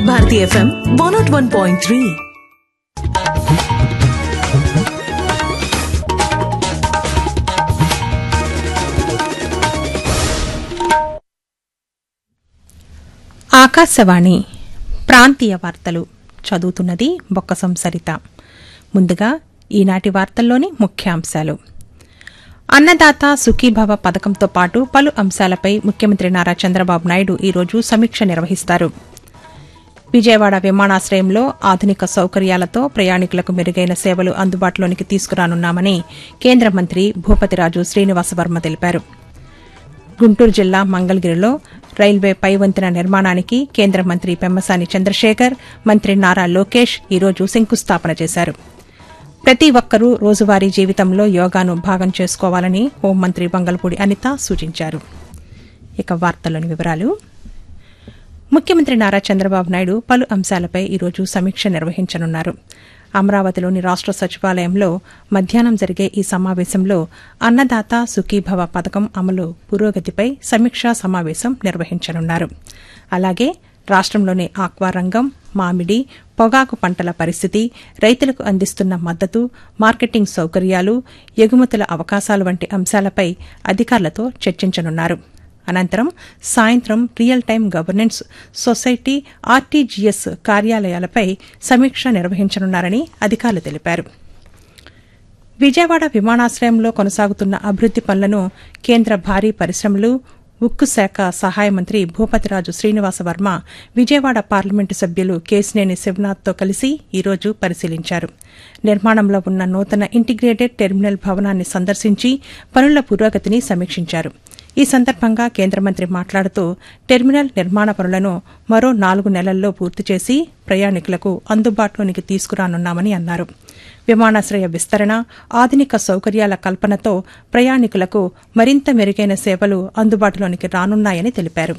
Bharati FM 101.3. Akashvani ప్రాంతీయ వార్తలు చదువుతున్నది బొక్కసం సరిత. ముందుగా ఈనాటి వార్తల్లోని ముఖ్యాంశాలు. అన్నదాత సుఖీభవ పథకంతో పాటు పలు అంశాలపై ముఖ్యమంత్రి నారా చంద్రబాబు నాయుడు ఈరోజు సమీక్ష నిర్వహిస్తారు. విజయవాడ విమానాశ్రయంలో ఆధునిక సౌకర్యాలతో ప్రయాణికులకు మెరుగైన సేవలు అందుబాటులోనికి తీసుకురానున్నామని కేంద్ర మంత్రి భూపతిరాజు శ్రీనివాసవర్మ తెలిపారు. గుంటూరు జిల్లా మంగళగిరిలో రైల్వే పై వంతెన నిర్మాణానికి కేంద్ర మంత్రి పెమ్మసాని చంద్రశేఖర్, మంత్రి నారా లోకేష్ ఈరోజు శంకుస్థాపన చేశారు. ప్రతి ఒక్కరూ రోజువారీ జీవితంలో యోగాను భాగం చేసుకోవాలని హోంమంత్రి బంగళపూడి అనిత సూచించారు. ఇక వార్తల్లోని వివరాలు. ముఖ్యమంత్రి నారా చంద్రబాబు నాయుడు పలు అంశాలపై ఈరోజు సమీక్ష నిర్వహించనున్నారు. అమరావతిలోని రాష్ట సచివాలయంలో మధ్యాహ్నం జరిగే ఈ సమావేశంలో అన్నదాత సుఖీభవ పథకం అమలు పురోగతిపై సమీక్షా సమావేశం నిర్వహించనున్నారు. అలాగే రాష్టంలోని ఆక్వా రంగం, మామిడి, పొగాకు పంటల పరిస్థితి, రైతులకు అందిస్తున్న మద్దతు, మార్కెటింగ్ సౌకర్యాలు, ఎగుమతుల అవకాశాలు వంటి అంశాలపై అధికారులతో చర్చించనున్నారు. అనంతరం సాయంత్రం real time governance society RTGS కార్యాలయాలపై సమీక్ష నిర్వహించనున్నారని అధికారులు తెలిపారు. విజయవాడ విమానాశ్రయంలో కొనసాగుతున్న అభివృద్ది పనులను కేంద్ర భారీ పరిశ్రమలు, ఉక్కు శాఖ సహాయ మంత్రి భూపతిరాజు శ్రీనివాసవర్మ విజయవాడ పార్లమెంటు సభ్యులు కేశినేని శివనాథ్తో కలిసి ఈరోజు పరిశీలించారు. నిర్మాణంలో ఉన్న నూతన ఇంటిగ్రేటెడ్ టెర్మినల్ భవనాన్ని సందర్శించి పనుల పురోగతిని సమీక్షించారు. ఈ సందర్భంగా కేంద్ర మంత్రి మాట్లాడుతూ టెర్మినల్ నిర్మాణ పనులను మరో 4 నెలల్లో పూర్తి చేసి ప్రయాణికులకు అందుబాటులోనికి తీసుకురానున్నామని అన్నారు. విమానాశ్రయ విస్తరణ, ఆధునిక సౌకర్యాల కల్పనతో ప్రయాణికులకు మరింత మెరుగైన సేవలు అందుబాటులోనికి రానున్నాయని తెలిపారు.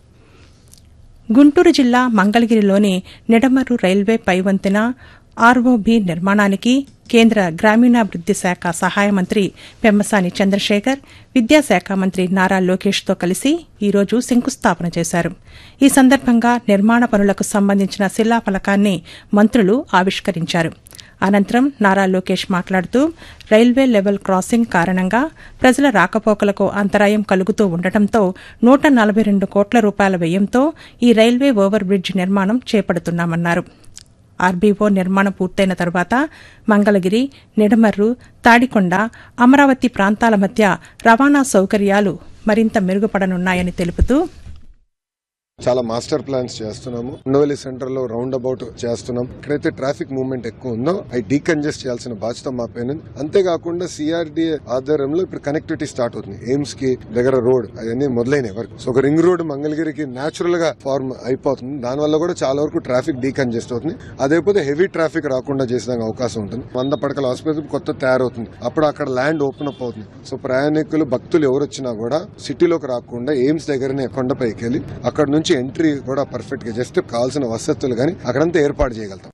గుంటూరు జిల్లా మంగళగిరిలోని నిడమర్రు రైల్వే పై వంతెన ఆర్ఓబీ నిర్మాణానికి కేంద్ర గ్రామీణాభివృద్ది శాఖ సహాయ మంత్రి పెమ్మసాని చంద్రశేఖర్, విద్యాశాఖ మంత్రి నారా లోకేష్తో కలిసి ఈరోజు శంకుస్థాపన చేశారు. ఈ సందర్భంగా నిర్మాణ పనులకు సంబంధించిన శిలాఫలకాన్ని మంత్రులు ఆవిష్కరించారు. అనంతరం నారా లోకేష్ మాట్లాడుతూ రైల్వే లెవెల్ క్రాసింగ్ కారణంగా ప్రజల రాకపోకలకు అంతరాయం కలుగుతూ ఉండటంతో 142 కోట్ల రూపాయల వ్యయంతో ఈ రైల్వే ఓవర్ బ్రిడ్జ్ నిర్మాణం చేపడుతున్నామన్నారు. ఆర్బీఓ నిర్మాణం పూర్తయిన తర్వాత మంగళగిరి, నిడమర్రు, తాడికొండ, అమరావతి ప్రాంతాల మధ్య రవాణా సౌకర్యాలు మరింత మెరుగుపడనున్నాయని తెలుపుతూ చాలా మాస్టర్ ప్లాన్స్ చేస్తున్నాము. ఉండవల్లి సెంటర్ లో రౌండ్ అబౌట్ చేస్తున్నాం. ఎక్కడైతే ట్రాఫిక్ మూవ్మెంట్ ఎక్కువ ఉందో అవి డీకంజెస్ట్ చేయాల్సిన బాధ్యత మా పైన. అంతేకాకుండా సిఆర్డీఏ ఆధ్వర్యంలో ఇప్పుడు కనెక్టివిటీ స్టార్ట్ అవుతుంది. ఎయిమ్స్ కి దగ్గర రోడ్ అవన్నీ మొదలైన వరకు సో ఒక రింగ్ రోడ్ మంగళగిరికి నేచురల్ గా ఫార్మ్ అయిపోతుంది. దానివల్ల కూడా చాలా వరకు ట్రాఫిక్ డీకంజెస్ట్ అవుతుంది. అదేపోతే హెవీ ట్రాఫిక్ రాకుండా చేసేందుకు అవకాశం ఉంటుంది. 100 పడకల ఆసుపత్రి కొత్త తయారవుతుంది. అప్పుడు అక్కడ ల్యాండ్ ఓపెన్ అప్ అవుతుంది. సో ప్రయాణికులు, భక్తులు ఎవరు వచ్చినా కూడా సిటీలోకి రాకుండా ఎయిమ్స్ దగ్గరనే కొండపైకి వెళ్ళి అక్కడ నుంచి ఎంట్రీ కూడా పర్ఫెక్ట్ గా జస్ట్ కావాల్సిన వసతులు గానీ అక్కడంతా ఏర్పాటు చేయగలుగుతాం.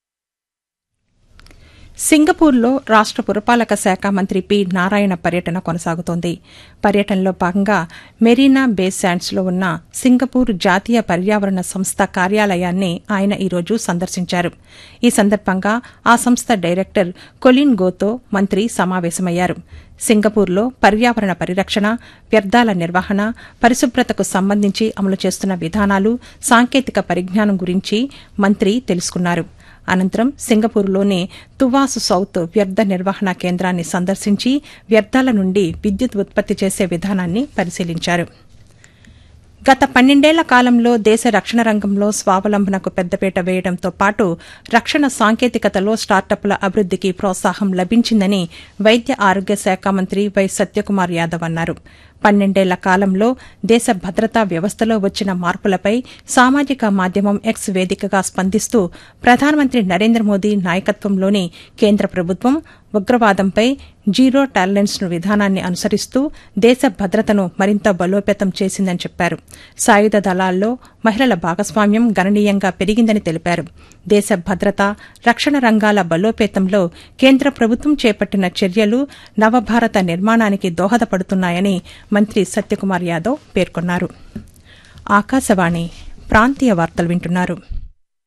సింగపూర్లో రాష్ట పురపాలక శాఖ మంత్రి పి నారాయణ పర్యటన కొనసాగుతోంది. పర్యటనలో భాగంగా మెరీనా బే శాండ్స్ లో ఉన్న సింగపూర్ జాతీయ పర్యావరణ సంస్థ కార్యాలయాన్ని ఆయన ఈరోజు సందర్శించారు. ఈ సందర్భంగా ఆ సంస్థ డైరెక్టర్ కొలిన్ గోతో మంత్రి సమావేశమయ్యారు. సింగపూర్లో పర్యావరణ పరిరక్షణ, వ్యర్థాల నిర్వహణ, పరిశుభ్రతకు సంబంధించి అమలు చేస్తున్న విధానాలు, సాంకేతిక పరిజ్ఞానం గురించి మంత్రి తెలుసుకున్నారు. అనంతరం సింగపూర్లోని తువాసు సౌత్ వ్యర్థ నిర్వహణ కేంద్రాన్ని సందర్శించి వ్యర్థాల నుండి విద్యుత్ ఉత్పత్తి చేసే విధానాన్ని పరిశీలించారు. గత 12 ఏళ్ల కాలంలో దేశ రక్షణ రంగంలో స్వావలంబనకు పెద్దపీట వేయడంతో పాటు రక్షణ సాంకేతికతలో స్టార్టప్ల అభివృద్దికి ప్రోత్సాహం లభించిందని వైద్య ఆరోగ్య శాఖ మంత్రి వై సత్యకుమార్ యాదవ్ అన్నారు. 12 ఏళ్ల కాలంలో దేశ భద్రతా వ్యవస్థలో వచ్చిన మార్పులపై సామాజిక మాధ్యమం ఎక్స్ వేదికగా స్పందిస్తూ ప్రధానమంత్రి నరేంద్ర మోదీ నాయకత్వంలోని కేంద్ర ప్రభుత్వం ఉగ్రవాదంపై జీరో టాలరెన్స్ విధానాన్ని అనుసరిస్తూ దేశ భద్రతను మరింత బలోపేతం చేసిందని చెప్పారు. సాయుధ దళాల్లో మహిళల భాగస్వామ్యం గణనీయంగా పెరిగిందని తెలిపారు. దేశ భద్రత, రక్షణ రంగాల బలోపేతంలో కేంద్ర ప్రభుత్వం చేపట్టిన చర్యలు నవభారత నిర్మాణానికి దోహదపడుతున్నాయని మంత్రి సత్యకుమార్ యాదవ్ పేర్కొన్నారు. ఆకాశవాణి ప్రాంతీయ వార్తలు వింటున్నారు.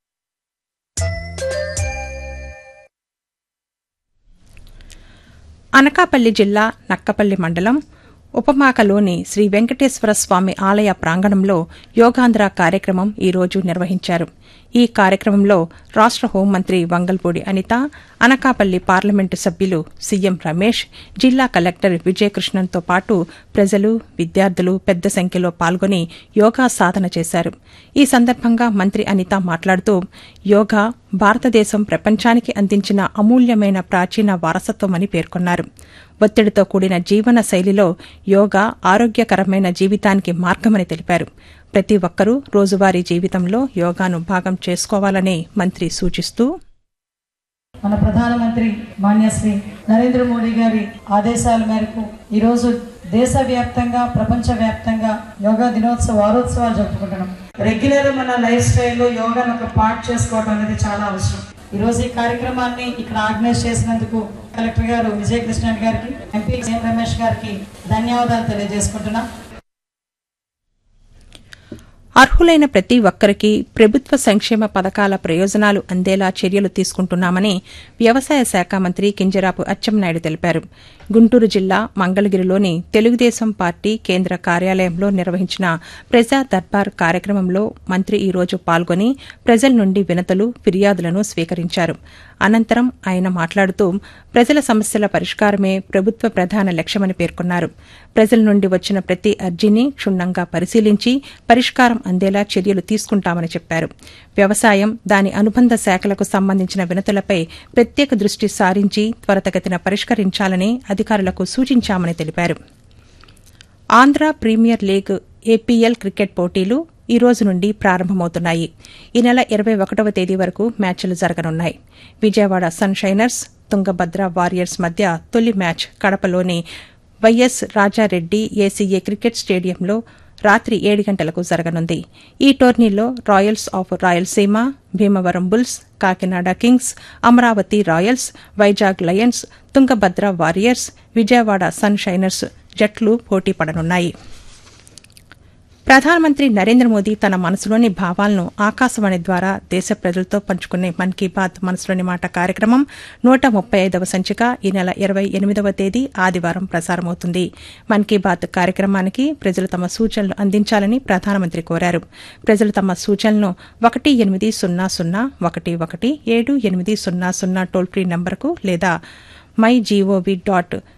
అనకాపల్లి జిల్లా నక్కపల్లి మండలం ఉపమాకలోని శ్రీ వెంకటేశ్వర స్వామి ఆలయ ప్రాంగణంలో యోగాంధ్ర కార్యక్రమం ఈరోజు నిర్వహించారు. ఈ కార్యక్రమంలో రాష్ట హోంమంత్రి వంగల్పూడి అనిత, అనకాపల్లి పార్లమెంటు సభ్యులు సీఎం రమేష్, జిల్లా కలెక్టర్ విజయకృష్ణన్తో పాటు ప్రజలు, విద్యార్థులు పెద్ద సంఖ్యలో పాల్గొని యోగా సాధన చేశారు. ఈ సందర్భంగా మంత్రి అనిత మాట్లాడుతూ యోగా భారతదేశం ప్రపంచానికి అందించిన అమూల్యమైన ప్రాచీన వారసత్వమని పేర్కొన్నారు. ఒత్తిడితో కూడిన జీవన శైలిలో యోగా ఆరోగ్యకరమైన జీవితానికి మార్గమని తెలిపారు. ప్రతి ఒక్కరూ రోజువారీ జీవితంలో యోగాను భాగం చేసుకోవాలని మంత్రి సూచిస్తూ మన ప్రధానమంత్రి మాన్యశ్రీ నరేంద్ర మోడీ గారి ఆదేశాల మేరకు ఈరోజు దేశవ్యాప్తంగా ప్రపంచవ్యాప్తంగా యోగా దినోత్సవ వారోత్సవాలు జరుపుకుంటున్నాం. రెగ్యులర్ మన లైఫ్ స్టైల్లో యోగాను ఒక పార్ట్ చేసుకోవడం అనేది చాలా అవసరం. ఈ రోజు ఈ కార్యక్రమాన్ని ఇక్కడ ఆర్గనైజ్ చేసినందుకు కలెక్టర్ గారు విజయకృష్ణన్ గారికి, ఎంపీ సీఎం రమేష్ గారికి ధన్యవాదాలు తెలియజేసుకుంటున్నా. అర్హులైన ప్రతి ఒక్కరికి ప్రభుత్వ సంక్షేమ పథకాల ప్రయోజనాలు అందేలా చర్యలు తీసుకుంటున్నామని వ్యవసాయ శాఖ మంత్రి కింజరాపు అచ్చెన్నాయుడు తెలిపారు. గుంటూరు జిల్లా మంగళగిరిలోని తెలుగుదేశం పార్టీ కేంద్ర కార్యాలయంలో నిర్వహించిన ప్రజా దర్బార్ కార్యక్రమంలో మంత్రి ఈరోజు పాల్గొని ప్రజల నుండి వినతులు, ఫిర్యాదులను స్వీకరించారు. అనంతరం ఆయన మాట్లాడుతూ ప్రజల సమస్యల పరిష్కారమే ప్రభుత్వ ప్రధాన లక్ష్యమని పేర్కొన్నారు. ప్రజల నుండి వచ్చిన ప్రతి అర్జీని క్షుణ్ణంగా పరిశీలించి పరిష్కారం అందేలా చర్యలు తీసుకుంటామని చెప్పారు. వ్యవసాయం, దాని అనుబంధ శాఖలకు సంబంధించిన వినతులపై ప్రత్యేక దృష్టి సారించి త్వరితగతిన పరిష్కరించాలని అధికారులకు సూచించామని తెలిపారు. Andhra premier league APL cricket పోటీలు ఈ రోజు నుండి ప్రారంభమవుతున్నాయి. ఈ నెల 21వ తేదీ వరకు మ్యాచ్లు జరగనున్నాయి. Vijayawada sun shiners, Tungabhadra warriors మధ్య తొలి match కడపలోని YS Rajareddy ACA cricket స్టేడియంలో రాత్రి 7 గంటలకు జరగనుంది. ఈ టోర్నీలో Royals of Rayalaseema, Bhimavaram bulls, Kakinada Kings, Amaravati Royals, Vizag Lions, Tungabhadra warriors, Vijayawada sun shiners జట్లు పోటీ పడనున్నాయి. ప్రధానమంత్రి నరేంద్ర మోదీ తన మనసులోని భావాలను ఆకాశవాణి ద్వారా దేశ ప్రజలతో పంచుకునే మన్ కీ బాత్ మనసులోని మాట కార్యక్రమం 135వ సంచిక ఈ నెల 28వ తేదీ ఆదివారం ప్రసారమవుతుంది. మన్ కీ బాత్ కార్యక్రమానికి ప్రజలు తమ సూచనలు అందించాలని ప్రధానమంత్రి కోరారు. ప్రజలు తమ సూచనలను 18001178000 టోల్ ఫ్రీ నంబర్కు లేదా mygov